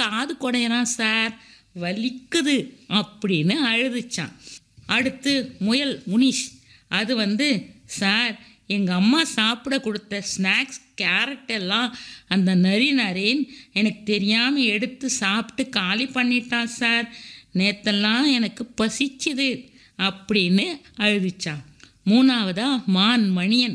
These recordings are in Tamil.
காது குடையறான் சார், வலிக்குது அப்படின்னு அழுதுச்சான். அடுத்து முயல் முனிஷ், அது சார் எங்கள் அம்மா சாப்பிட கொடுத்த ஸ்நாக்ஸ் கேரட் எல்லாம் அந்த நரேன் எனக்கு தெரியாமல் எடுத்து சாப்பிட்டு காலி பண்ணிட்டான் சார், நேத்தெல்லாம் எனக்கு பசிச்சுது அப்படின்னு அழுதுச்சான். மூணாவதா மான் மணியன்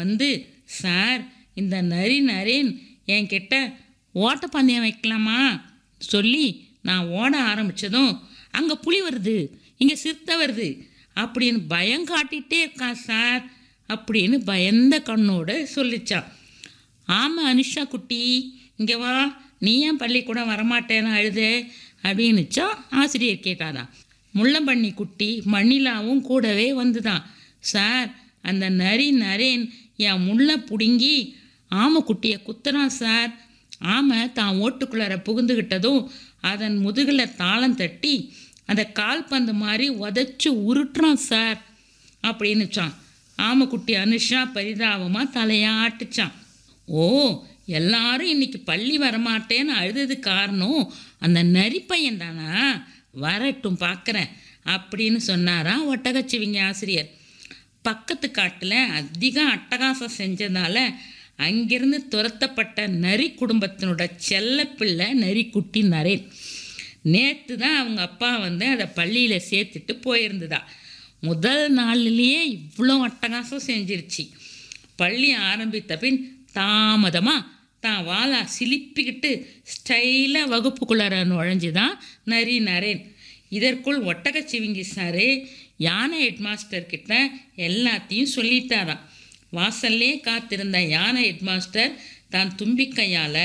சார் இந்த நரேன் என்கிட்ட ஓட்டப்பந்தயம் வைக்கலாமா சொல்லி நான் ஓட ஆரம்பித்ததும் அங்கே புலி வருது, இங்கே சிறுத்தை வருது அப்படின்னு பயம் காட்டிகிட்டே இருக்கான் சார் அப்படின்னு பயந்த கண்ணோடு சொல்லிச்சான். ஆமாம் அனுஷா குட்டி, இங்கே வா, நீ ஏன் பள்ளிக்கூடம் வரமாட்டேன்னு அழுது அப்படின்னுச்சா ஆசிரியர் கேட்டாராம். முள்ளம்பண்ணி குட்டி மண்ணிலாவும் கூடவே வந்துதான். சார் அந்த நரேன் என் முள்ளை பிடுங்கி ஆமை குட்டியை குத்துறான் சார். ஆமை தான் ஓட்டுக்குள்ளார புகுந்துக்கிட்டதும் அதன் முதுகில் தாளம் தட்டி அதை கால்பந்து மாதிரி உதச்சி உருட்டுறான் சார் அப்படின்னுச்சான். ஆமைக்குட்டி அனுஷா பரிதாபமாக தலையாட்டுச்சான். ஓ, எல்லாரும் இன்னைக்கு பள்ளி வரமாட்டேன்னு அழுதது காரணம் அந்த நரிப்பையன் தானா, வரட்டும் பார்க்குறேன் அப்படின்னு சொன்னாராம் ஒட்டகச்சிவிங்க ஆசிரியர். பக்கத்து காட்டில் அதிகம் அட்டகாசம் செஞ்சதால் அங்கிருந்து துரத்தப்பட்ட நரி குடும்பத்தினோட செல்லப்பிள்ளை நரிக்குட்டி நரேன். நேற்று தான் அவங்க அப்பா அதை பள்ளியில் சேர்த்துட்டு போயிருந்ததா. முதல் நாள்லேயே இவ்வளோ அட்டகாசம் செஞ்சிருச்சு. பள்ளி ஆரம்பித்த பின் தாமதமாக தான் வாழா சிலிப்பிக்கிட்டு ஸ்டைலாக வகுப்புக்குள்ளார நுழைஞ்சுதான் நரேன். இதற்குள் ஒட்டகச்சிவிங்கி சாரு யானை ஹெட்மாஸ்டர்கிட்ட எல்லாத்தையும் சொல்லிட்டாராம். வாசல்லே காத்திருந்த யானை ஹெட்மாஸ்டர் தான் தும்பிக்கையால்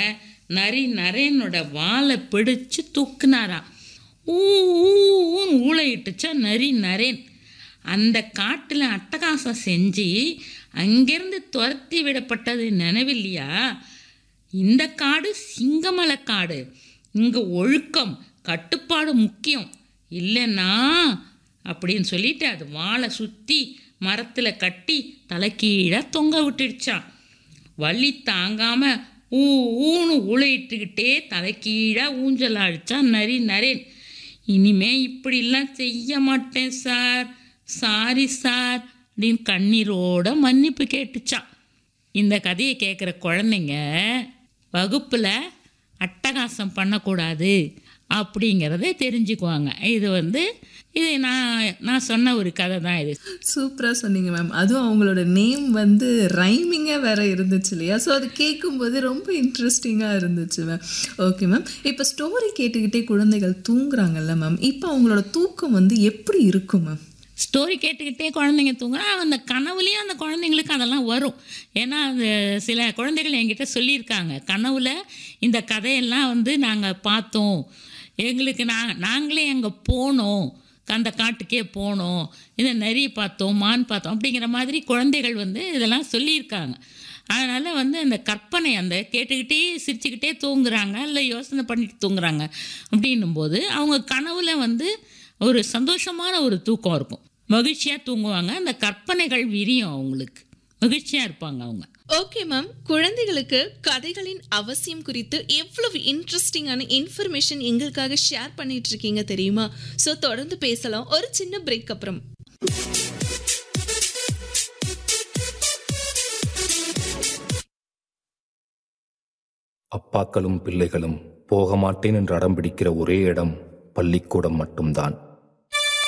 நரேனோட வாழை பிடிச்சு தூக்குனாராம். ஊன்னு ஊழையிட்டுச்சா நரேன். அந்த காட்டில் அட்டகாசம் செஞ்சு அங்கிருந்து துரத்தி விடப்பட்டது நினைவில்லையா? இந்த காடு சிங்கமலை காடு, இங்கே ஒழுக்கம் கட்டுப்பாடு முக்கியம் இல்லைன்னா அப்படின்னு சொல்லிட்டு அது வாழை சுற்றி மரத்தில் கட்டி தலைக்கீழாக தொங்க விட்டுடுச்சான். வலி தாங்காமல் ஊன்னு ஊழையிட்டுக்கிட்டே தலைக்கீழாக ஊஞ்சல் அடித்தான் நரேன். இனிமே இப்படிலாம் செய்ய மாட்டேன் சார், சாரி சார் அப்படின்னு கண்ணீரோட மன்னிப்பு கேட்டுச்சான். இந்த கதையை கேட்குற குழந்தைங்க வகுப்பில் அட்டகாசம் பண்ணக்கூடாது அப்படிங்கிறத தெரிஞ்சுக்குவாங்க. இது நான் சொன்ன ஒரு கதை தான். இது சூப்பராக சொன்னீங்க மேம். அதுவும் அவங்களோட நேம் ரைமிங்காக வேற இருந்துச்சு இல்லையா? ஸோ அது கேட்கும்போது ரொம்ப இன்ட்ரெஸ்டிங்காக இருந்துச்சு மேம். ஓகே மேம், இப்போ ஸ்டோரி கேட்டுக்கிட்டே குழந்தைகள் தூங்குறாங்கல்ல மேம், இப்போ அவங்களோட தூக்கம் எப்படி இருக்கும் மேம்? ஸ்டோரி கேட்டுக்கிட்டே குழந்தைங்க தூங்குறா, அந்த கனவுலேயும் அந்த குழந்தைங்களுக்கு அதெல்லாம் வரும். ஏன்னா அது சில குழந்தைகள் என்கிட்ட சொல்லியிருக்காங்க, கனவுல இந்த கதையெல்லாம் நாங்கள் பார்த்தோம், எங்களுக்கு நாங்களே அங்கே போனோம், அந்த காட்டுக்கே போனோம், இதை நரி பார்த்தோம், மான் பார்த்தோம் அப்படிங்கிற மாதிரி குழந்தைகள் இதெல்லாம் சொல்லியிருக்காங்க. அதனால் அந்த கற்பனை கேட்டுக்கிட்டே சிரிச்சுக்கிட்டே தூங்குறாங்க, இல்லை யோசனை பண்ணிட்டு தூங்குறாங்க அப்படின்னும்போது அவங்க கனவுல ஒரு சந்தோஷமான ஒரு தூக்கம் இருக்கும், மகிழ்ச்சியாக தூங்குவாங்க. அந்த கற்பனைகள் விரியும், அவங்களுக்கு மகிழ்ச்சியாக இருப்பாங்க அவங்க. ஓகே மேம், குழந்தைகளுக்கு கதைகளின் அவசியம் குறித்து எவ்வளவு இன்ட்ரெஸ்டிங்கான இன்ஃபர்மேஷன் எங்களுக்காக ஷேர் பண்ணிட்டு இருக்கீங்க தெரியுமா? ஸோ தொடர்ந்து பேசலாம் ஒரு சின்ன பிரேக் அப்புறம். அப்பாக்களும் பிள்ளைகளும் போக மாட்டேன் என்று அடம் பிடிக்கிற ஒரே இடம் பள்ளிக்கூடம் மட்டும்தான்.